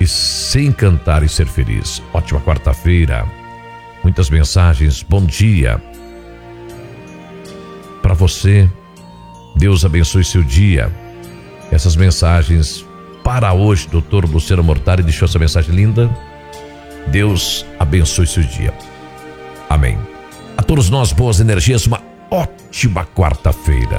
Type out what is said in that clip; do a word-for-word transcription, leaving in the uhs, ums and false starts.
e se encantar e ser feliz. Ótima quarta-feira. Muitas mensagens. Bom dia para você. Deus abençoe seu dia. Essas mensagens para hoje, doutor Luciano Mortari deixou essa mensagem linda. Deus abençoe seu dia. Amém. A todos nós, boas energias, uma ótima quarta-feira.